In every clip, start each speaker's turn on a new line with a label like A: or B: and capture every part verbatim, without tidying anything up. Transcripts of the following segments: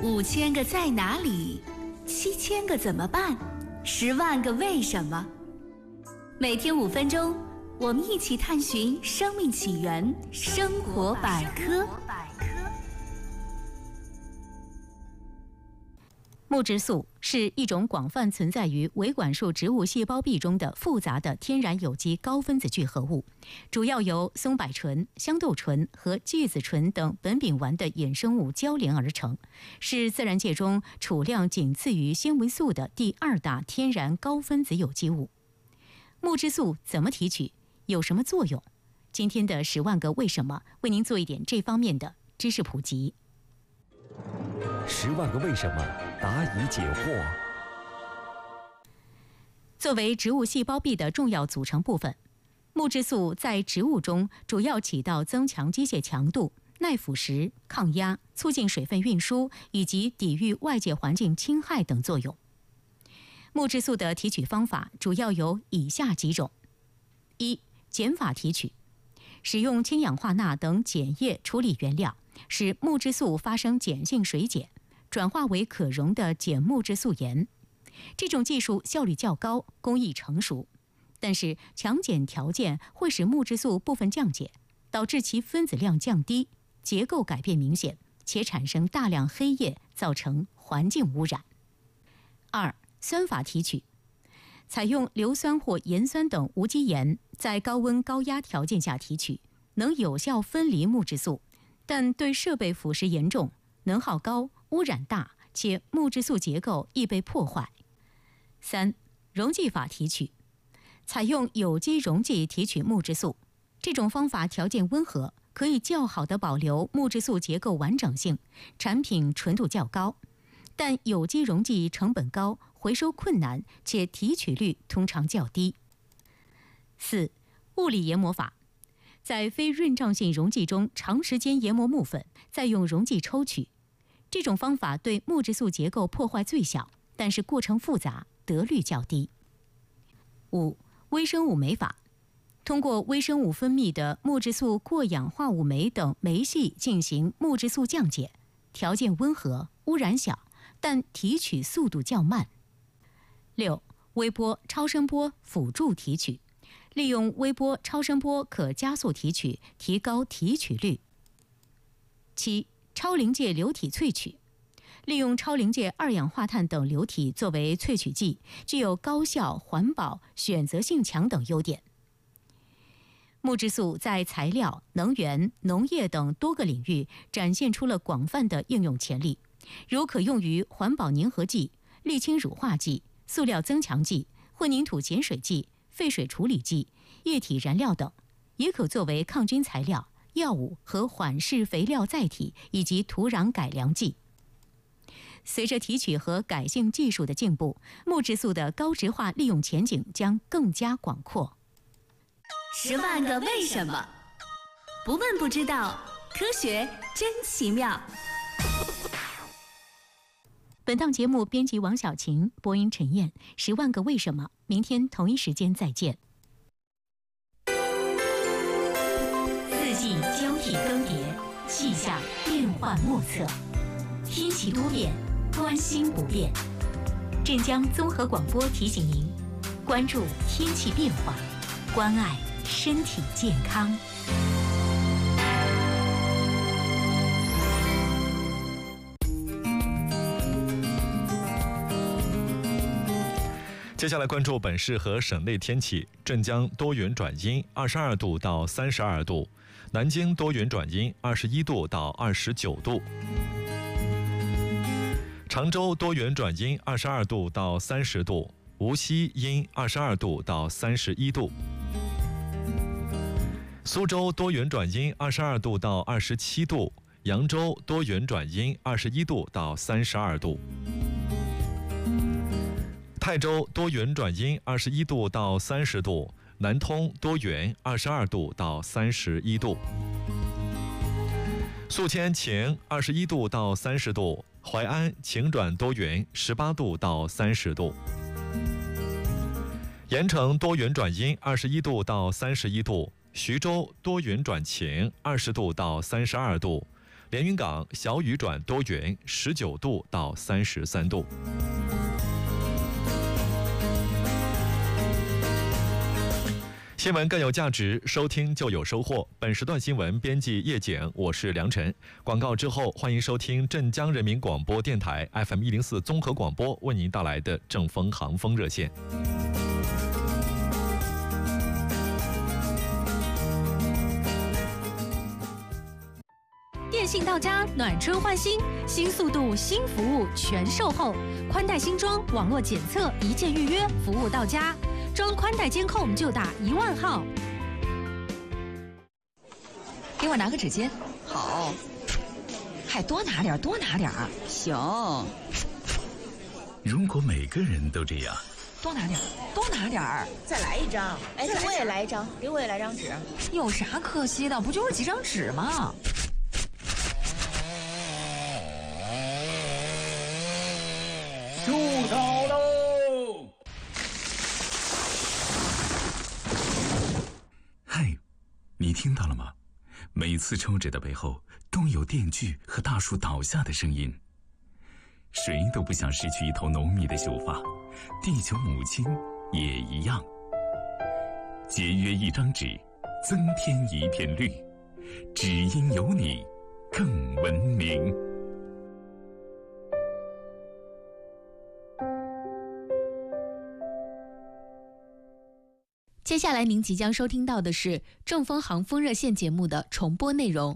A: 五千个在哪里，七千个怎么办，十万个为什么。每天五分钟，我们一起探寻生命起源，生活百科。
B: 木质素是一种广泛存在于维管束植物细胞壁中的复杂的天然有机高分子聚合物，主要由松柏醇、香豆醇和聚子醇等苯丙烷的衍生物交联而成，是自然界中储量仅次于纤维素的第二大天然高分子有机物。木质素怎么提取，有什么作用？今天的十万个为什么为您做一点这方面的知识普及。
C: 十万个为什么，答疑解惑。
B: 作为植物细胞壁的重要组成部分，木质素在植物中主要起到增强机械强度、耐腐蚀、抗压、促进水分运输以及抵御外界环境侵害等作用。木质素的提取方法主要有以下几种：一、碱法提取，使用氢氧化钠等碱液处理原料，使木质素发生碱性水解，转化为可溶的碱木质素盐。这种技术效率较高，工艺成熟，但是强碱条件会使木质素部分降解，导致其分子量降低，结构改变明显，且产生大量黑液，造成环境污染。二、酸法提取，采用硫酸或盐酸等无机盐，在高温高压条件下提取，能有效分离木质素，但对设备腐蚀严重，能耗高，污染大，且木质素结构易被破坏。三、溶剂法提取，采用有机溶剂提取木质素，这种方法条件温和，可以较好地保留木质素结构完整性，产品纯度较高，但有机溶剂成本高，回收困难，且提取率通常较低。四、物理研磨法，在非润胀性溶剂中长时间研磨木粉，再用溶剂抽取，这种方法对木质素结构破坏最小，但是过程复杂，得率较低。五、微生物酶法，通过微生物分泌的木质素过氧化物酶等酶系进行木质素降解，条件温和，污染小，但提取速度较慢。六、微波、超声波辅助提取，利用微波、超声波可加速提取，提高提取率。七、超临界流体萃取，利用超临界二氧化碳等流体作为萃取剂，具有高效、环保、选择性强等优点。木质素在材料、能源、农业等多个领域展现出了广泛的应用潜力，如可用于环保粘合剂、沥青乳化剂、塑料增强剂、混凝土碱水剂、废水处理剂、液体燃料等，也可作为抗菌材料、药物和缓释肥料载体以及土壤改良剂。随着提取和改性技术的进步，木质素的高值化利用前景将更加广阔。
A: 十万个为什么，不问不知道，科学真奇妙。
B: 本档节目编辑王小晴，播音陈燕。十万个为什么，明天同一时间再见。
A: 四季交替更迭，气象变幻莫测，天气多变，关心不变。
B: 镇江综合广播提醒您，关注天气变化，关爱身体健康。
D: 接下来关注本市和省内天气。镇江多云转阴，二十二度到三十二度；南京多云转阴，二十一度到二十九度；常州多云转阴，二十二度到三十度；无锡阴，二十二度到三十一度；苏州多云转阴，二十二度到二十七度；扬州多云转阴，二十一度到三十二度；泰州多云转阴，二十一度到三十度；南通多云，二十二度到三十一度；宿迁晴，二十一度到三十度；淮安晴转多云，十八度到三十度；盐城多云转阴，二十一度到三十一度；徐州多云转晴，二十度到三十二度； 连云港小雨转多云，十九度到三十三度。新闻更有价值，收听就有收获。本时段新闻编辑叶简，我是梁晨。广告之后，欢迎收听镇江人民广播电台 F M 一零四综合广播为您带来的正风航风热线。
E: 电信到家，暖春换新，新速度、新服务全售后，宽带新装，网络检测，一键预约，服务到家。装宽带监控就打一万号。
F: 给我拿个纸巾。好。还多拿点，多拿点。行。
G: 如果每个人都这样，
F: 多拿点，多拿点。
H: 再来一张。哎，给我也来一张，给我也来张纸。
F: 有啥可惜的？不就是几张纸吗？
G: 住手喽！嗨，你听到了吗？每次抽纸的背后都有电锯和大树倒下的声音。谁都不想失去一头浓密的秀发，地球母亲也一样。节约一张纸，增添一片绿，只因有你更文明。
A: 接下来您即将收听到的是正风航风热线节目的重播内容。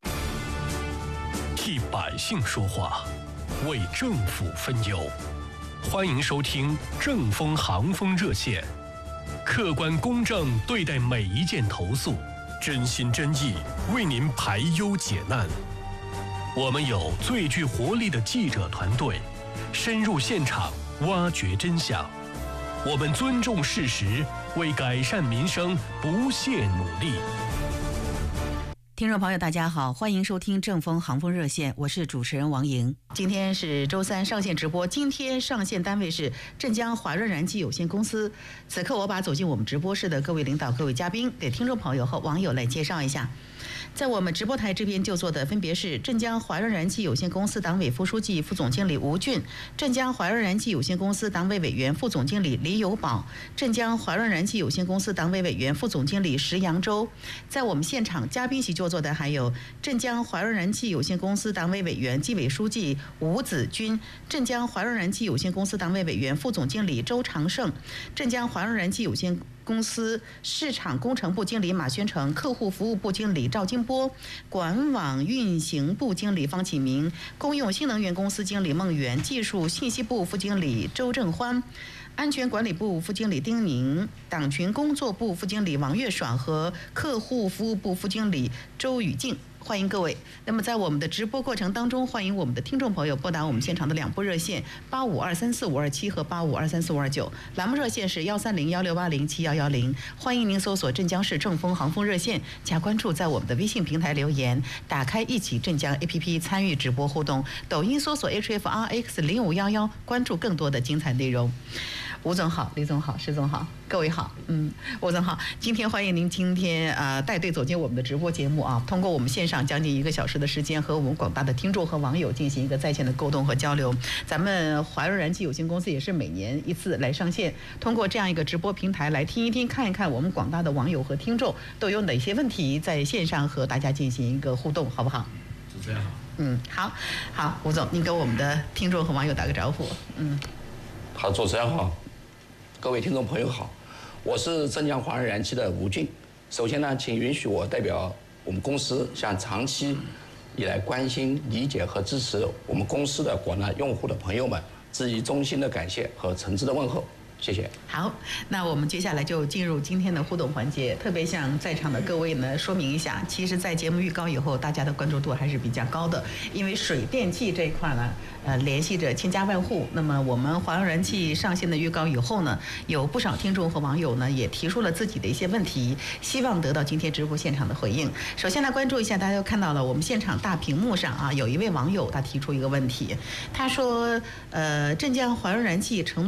I: 替百姓说话，为政府分忧，欢迎收听正风航风热线，客观公正对待每一件投诉，真心真意为您排忧解难。我们有最具活力的记者团队，深入现场挖掘真相。我们尊重事实，为改善民生不懈努力。
J: 听众朋友大家好，欢迎收听正风航风热线，我是主持人王莹。今天是周三上线直播，今天上线单位是镇江华润燃气有限公司。此刻我把走进我们直播室的各位领导、各位嘉宾给听众朋友和网友来介绍一下。在我们直播台这边就座的分别是镇江华润燃气有限公司党委副书记、副总经理吴俊，镇江华润燃气有限公司党委委员、副总经理李有宝，镇江华润燃气有限公司党委委员、副总经理石扬洲。在我们现场嘉宾席就座的还有镇江华润燃气有限公司党委委员、纪委书记吴子军，镇江华润燃气有限公司党委委员、副总经理周长胜，镇江华润燃气有限公司市场工程部经理马宣成，客户服务部经理赵金波，管网运行部经理方启明，公用新能源公司经理孟源，技术信息部副经理周正欢，安全管理部副经理丁宁，党群工作部副经理王月爽和客户服务部副经理周宇静。欢迎各位。那么在我们的直播过程当中，欢迎我们的听众朋友拨打我们现场的两部热线八五二三四五二七和八五二三四五二九，栏目热线是幺三零幺六八零七幺幺零。欢迎您搜索镇江市正风航风热线，加关注，在我们的微信平台留言，打开一起镇江 A P P 参与直播互动，抖音搜索 H F R X 零五一一，关注更多的精彩内容。吴总好，李总好，石总好，各位好。嗯，吴总好，今天欢迎您今天啊、呃、带队走进我们的直播节目啊，通过我们线上将近一个小时的时间，和我们广大的听众和网友进行一个在线的沟通和交流。咱们华润燃气有限公司也是每年一次来上线，通过这样一个直播平台来听一听、看一看我们广大的网友和听众都有哪些问题，在线上和大家进行一个互动，好不好？
K: 主持人好。
J: 嗯，好，好，吴总，您跟我们的听众和网友打个招呼。嗯，
K: 好，主持人好。各位听众朋友好，我是镇江华润燃气的吴俊。首先呢，请允许我代表我们公司向长期以来关心、理解和支持我们公司的广大用户的朋友们致以衷心的感谢和诚挚的问候。谢谢。
J: 好，那我们接下来就进入今天的互动环节。特别向在场的各位呢说明一下，其实，在节目预告以后，大家的关注度还是比较高的，因为水电气这一块呢，呃，联系着千家万户。那么，我们华润燃气上线的预告以后呢，有不少听众和网友呢也提出了自己的一些问题，希望得到今天直播现场的回应。首先来关注一下，大家都看到了我们现场大屏幕上啊，有一位网友他提出一个问题，他说，呃，镇江华润燃气承诺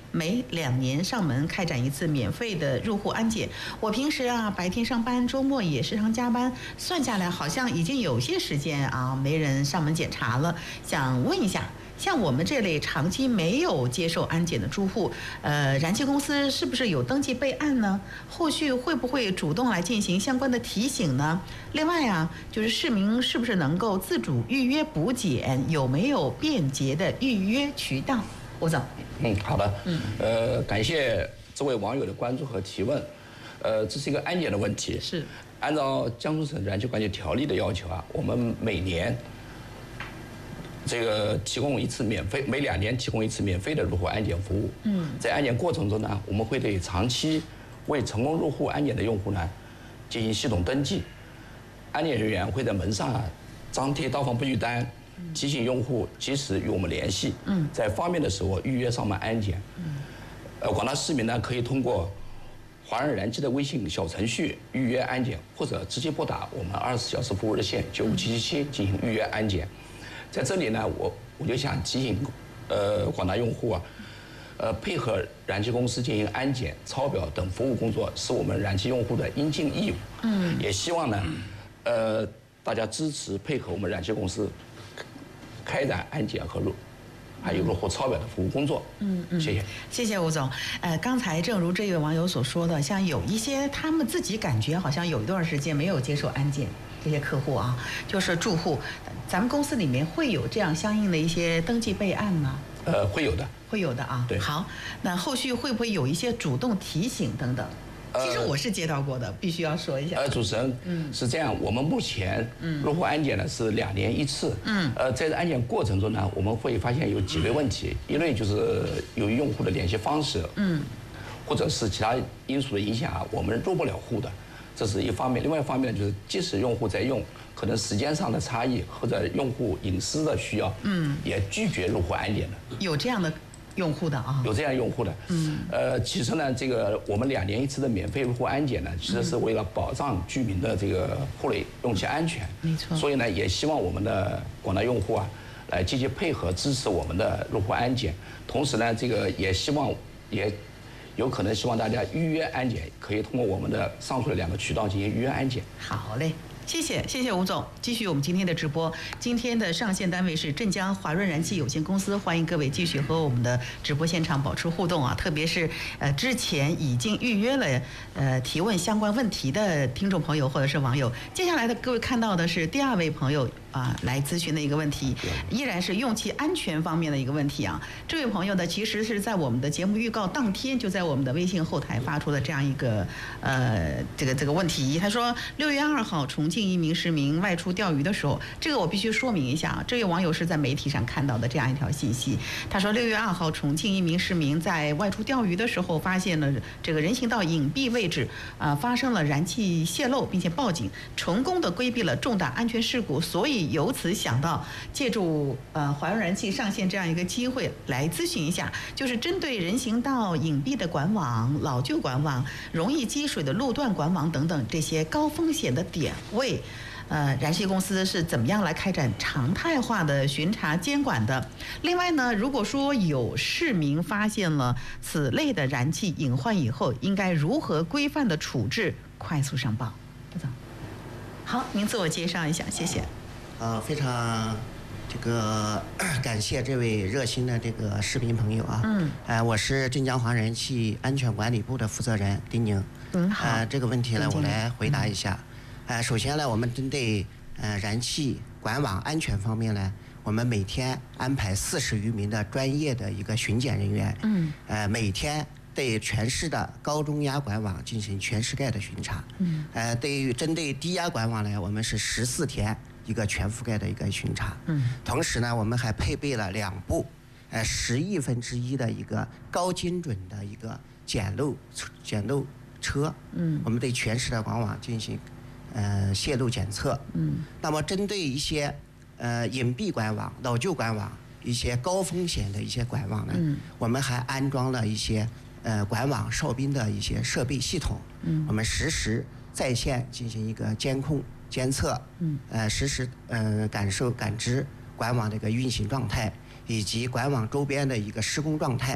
J: 每两年上门开展一次免费的入户安检。我平时啊白天上班，周末也时常加班，算下来好像已经有些时间啊没人上门检查了。想问一下，像我们这类长期没有接受安检的住户，呃，燃气公司是不是有登记备案呢？后续会不会主动来进行相关的提醒呢？另外啊，就是市民是不是能够自主预约补检？有没有便捷的预约渠道？吴总。
K: 嗯，好的。嗯，呃，感谢这位网友的关注和提问。呃，这是一个安检的问题。
J: 是。
K: 按照江苏省燃气管理条例的要求啊，我们每年这个提供一次免费，每两年提供一次免费的入户安检服务。嗯，在安检过程中呢，我们会对长期未成功入户安检的用户呢进行系统登记。安检人员会在门上啊张贴到访布据单，提醒用户及时与我们联系。嗯，在方便的时候预约上门安检。嗯，呃，广大市民呢可以通过华润燃气的微信小程序预约安检，或者直接拨打我们二十四小时服务热线九五七七七进行预约安检。在这里呢，我我就想提醒，呃，广大用户啊，呃，配合燃气公司进行安检、抄表等服务工作，是我们燃气用户的应尽义务。嗯，也希望呢，呃，大家支持配合我们燃气公司开展安检和入。还有入户抄表的服务工作。嗯嗯，谢谢，
J: 谢谢吴总。呃，刚才正如这位网友所说的，像有一些他们自己感觉好像有一段时间没有接受安检，这些客户啊，就是住户，咱们公司里面会有这样相应的一些登记备案吗？
K: 呃，会有的，
J: 会有的啊。对，好，那后续会不会有一些主动提醒等等？其实我是接到过的，必须要说一下。
K: 呃，主持人，嗯，是这样，我们目前入户安检呢是两年一次，嗯，呃，在安检过程中呢，我们会发现有几类问题，一类就是由于用户的联系方式，嗯，或者是其他因素的影响啊，我们入不了户的，这是一方面。另外一方面呢，就是即使用户在用，可能时间上的差异或者用户隐私的需要，嗯，也拒绝入户安检的。
J: 有这样的用户的啊，
K: 有这样用户的，嗯，呃，其实呢，这个我们两年一次的免费入户安检呢，其实是为了保障居民的这个户内用气安全，
J: 没错。
K: 所以呢，也希望我们的广大用户啊，来积极配合支持我们的入户安检。同时呢，这个也希望，也有可能希望大家预约安检，可以通过我们的上述的两个渠道进行预约安检。
J: 好嘞。谢谢，谢谢吴总。继续我们今天的直播，今天的上线单位是镇江华润燃气有限公司，欢迎各位继续和我们的直播现场保持互动啊！特别是呃之前已经预约了呃提问相关问题的听众朋友或者是网友，接下来的各位看到的是第二位朋友啊来咨询的一个问题，依然是用气安全方面的一个问题啊。这位朋友呢，其实是在我们的节目预告当天就在我们的微信后台发出了这样一个呃这个这个问题，他说六月二号重庆一名市民外出钓鱼的时候，这个我必须说明一下啊，这位网友是在媒体上看到的这样一条信息。他说，六月二号，重庆一名市民在外出钓鱼的时候，发现了这个人行道隐蔽位置啊、呃、发生了燃气泄漏，并且报警，成功的规避了重大安全事故。所以由此想到，借助呃华润燃气上线这样一个机会来咨询一下，就是针对人行道隐蔽的管网、老旧管网、容易积水的路段管网等等这些高风险的点位。呃，燃气公司是怎么样来开展常态化的巡查监管的？另外呢，如果说有市民发现了此类的燃气隐患以后，应该如何规范的处置？快速上报。部长，好，您自我介绍一下，谢谢。
L: 呃，非常这个感谢这位热心的这个市民朋友啊。嗯。呃，我是镇江华燃气安全管理部的负责人丁宁。嗯，好。呃，这个问题呢，我来回答一下。嗯呃，首先呢，我们针对呃燃气管网安全方面呢，我们每天安排四十余名的专业的一个巡检人员，嗯，呃，每天对全市的高中压管网进行全覆盖的巡查，嗯，呃，对于针对低压管网呢，我们是十四天一个全覆盖的一个巡查，嗯，同时呢，我们还配备了两部呃十亿分之一的一个高精准的一个检漏检漏车，嗯，我们对全市的管网进行呃泄漏检测，嗯，那么针对一些呃隐蔽管网、老旧管网、一些高风险的一些管网呢，嗯，我们还安装了一些呃管网哨兵的一些设备系统，嗯，我们实时在线进行一个监控监测，嗯，呃实时呃感受感知管网的一个运行状态，以及管网周边的一个施工状态，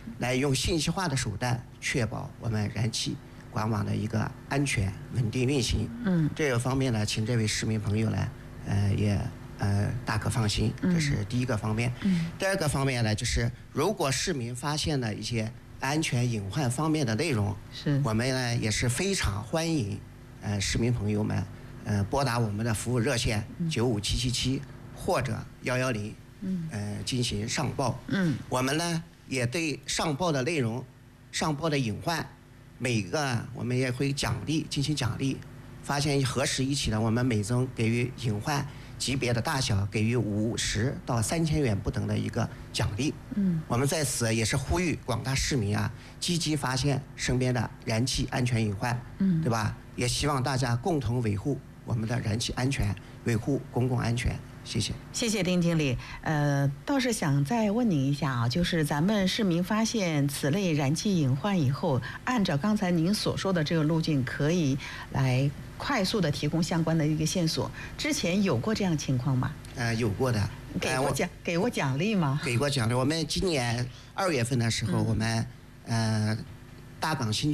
L: 来用信息化的手段确保我们燃气管网的一个安全稳定运行。嗯，这个方面呢，请这位市民朋友呢，呃，也呃大可放心，这是第一个方面。嗯，第二个方面呢，就是如果市民发现了一些安全隐患方面的内容，
J: 是我
L: 们呢也是非常欢迎，呃，市民朋友们，呃，拨打我们的服务热线九五七七七或者幺幺零，嗯，呃，进行上报。嗯，我们呢也对上报的内容、上报的隐患，每个我们也会奖励进行奖励。发现核实一起呢，我们每宗给予隐患级别的大小给予五十到三千元不等的一个奖励。嗯，我们在此也是呼吁广大市民啊，积极发现身边的燃气安全隐患，嗯，对吧？也希望大家共同维护我们的燃气安全，维护公共安全。谢谢，
J: 谢谢丁经理。呃，倒是想再问您一下啊，就是咱们市民发现此类燃气隐患以后，按照刚才您所说的这个路径，可以来快速的提供相关的一个线索。之前有过这样情况吗？
L: 呃，有过的。
J: 给过奖、呃、给过奖励吗？
L: 给过奖励。我们今年二月份的时候，嗯、我们呃大港新